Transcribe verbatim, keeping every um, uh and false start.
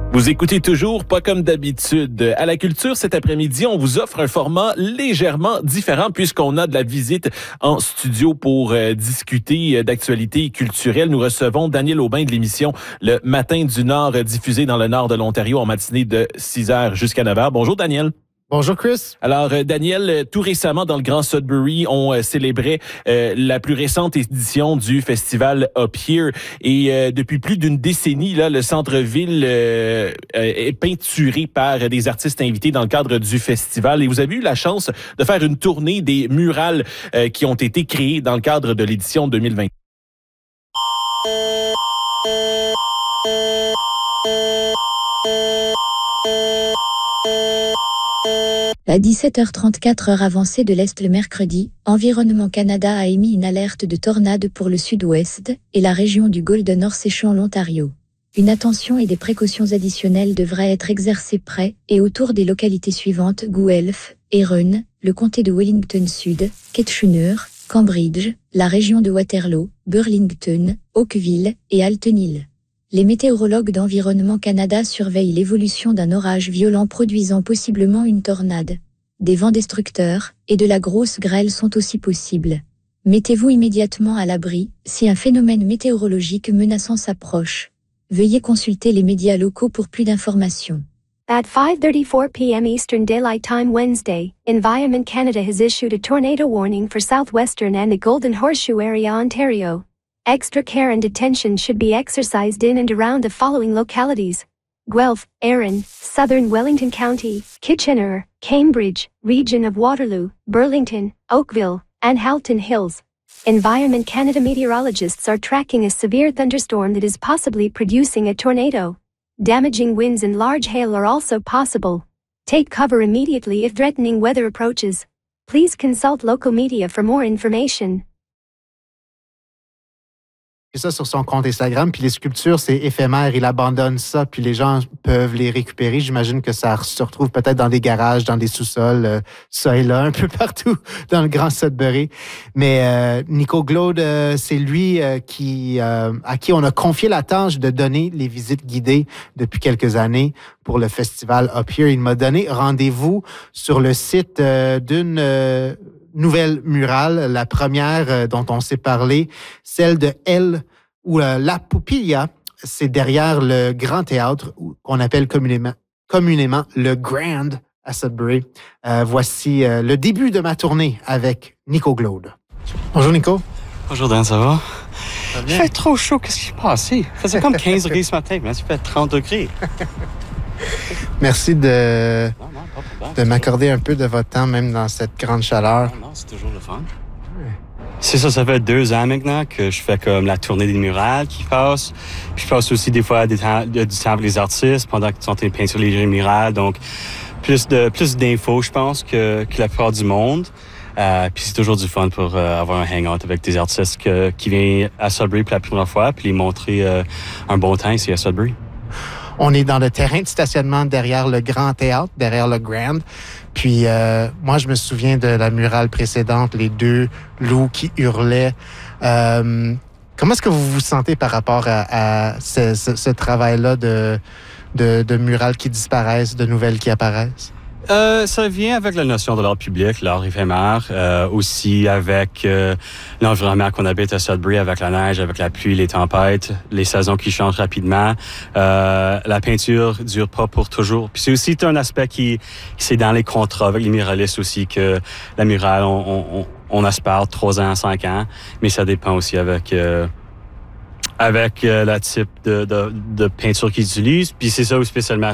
Vous écoutez toujours Pas comme d'habitude. À la culture, cet après-midi, on vous offre un format légèrement différent puisqu'on a de la visite en studio pour euh, discuter d'actualités culturelles. Nous recevons Daniel Aubin de l'émission Le Matin du Nord, diffusée dans le nord de l'Ontario en matinée de six heures jusqu'à neuf heures. Bonjour Daniel. Bonjour Chris. Alors euh, Daniel, euh, tout récemment dans le Grand Sudbury, on euh, célébrait euh, la plus récente édition du festival Up Here et euh, depuis plus d'une décennie, là, le centre-ville euh, est peinturé par des artistes invités dans le cadre du festival et vous avez eu la chance de faire une tournée des murales euh, qui ont été créées dans le cadre de l'édition deux mille vingt. À dix-sept heures trente-quatre heure avancée de l'Est le mercredi, Environnement Canada a émis une alerte de tornade pour le sud-ouest et la région du Golden Horse échouant l'Ontario. Une attention et des précautions additionnelles devraient être exercées près et autour des localités suivantes: Guelph, Erin, le comté de Wellington Sud, Kitchener, Cambridge, la région de Waterloo, Burlington, Oakville et Alton Hill. Les météorologues d'Environnement Canada surveillent l'évolution d'un orage violent produisant possiblement une tornade. Des vents destructeurs et de la grosse grêle sont aussi possibles. Mettez-vous immédiatement à l'abri si un phénomène météorologique menaçant s'approche. Veuillez consulter les médias locaux pour plus d'informations. At five thirty-four p.m. Eastern Daylight Time Wednesday, Environment Canada has issued a tornado warning for southwestern and the Golden Horseshoe area, Ontario. Extra care and attention should be exercised in and around the following localities: Guelph, Erin, Southern Wellington County, Kitchener, Cambridge, region of Waterloo, Burlington, Oakville, and Halton Hills. Environment Canada meteorologists are tracking a severe thunderstorm that is possibly producing a tornado. Damaging winds and large hail are also possible. Take cover immediately if threatening weather approaches. Please consult local media for more information. Ça sur son compte Instagram, puis les sculptures, c'est éphémère, il abandonne ça, puis les gens peuvent les récupérer. J'imagine que ça se retrouve peut-être dans des garages, dans des sous-sols, euh, ça et là, un peu partout dans le Grand Sudbury. Mais euh, Nico Glaude, euh, c'est lui euh, qui euh, à qui on a confié la tâche de donner les visites guidées depuis quelques années pour le festival Up Here. Il m'a donné rendez-vous sur le site euh, d'une... Euh, nouvelle murale, la première euh, dont on s'est parlé, celle de Elle ou euh, La Pupilla, c'est derrière le Grand Théâtre qu'on appelle communément, communément le Grand à Sudbury. Euh, voici euh, le début de ma tournée avec Nico Glaude. Bonjour Nico. Bonjour Dan, ça va? Ça va Il bien? fait trop chaud, qu'est-ce qui s'est passé? Il faisait comme quinze degrés ce matin, mais là, il fait trente degrés. Merci de, Non, non, pas de problème. de m'accorder un peu de votre temps, même dans cette grande chaleur. Non, non, c'est toujours le fun. C'est ça, ça fait deux ans maintenant que je fais comme la tournée des murales qui passe. Puis je passe aussi des fois des temps, du temps avec les artistes pendant qu'ils sont en train de peindre sur les murales. Donc, plus de plus d'infos, je pense, que, que la plupart du monde. Euh, puis c'est toujours du fun pour euh, avoir un hangout avec des artistes que, qui viennent à Sudbury pour la première fois puis les montrer euh, un bon temps ici à Sudbury. On est dans le terrain de stationnement derrière le Grand Théâtre, derrière le Grand. Puis euh, moi, je me souviens de la murale précédente, les deux loups qui hurlaient. Euh, comment est-ce que vous vous sentez par rapport à, à ce, ce, ce travail-là de, de, de murales qui disparaissent, de nouvelles qui apparaissent? Euh, ça vient avec la notion de l'art public, l'art éphémère, euh, aussi avec euh, l'environnement qu'on habite à Sudbury, avec la neige, avec la pluie, les tempêtes, les saisons qui changent rapidement. Euh, la peinture dure pas pour toujours. Puis c'est aussi un aspect qui, qui c'est dans les contrats avec les muralistes aussi que la murale, on, on, on espère trois ans, cinq ans, mais ça dépend aussi avec euh, avec euh, le type de, de, de peinture qu'ils utilisent. Puis c'est ça spécialement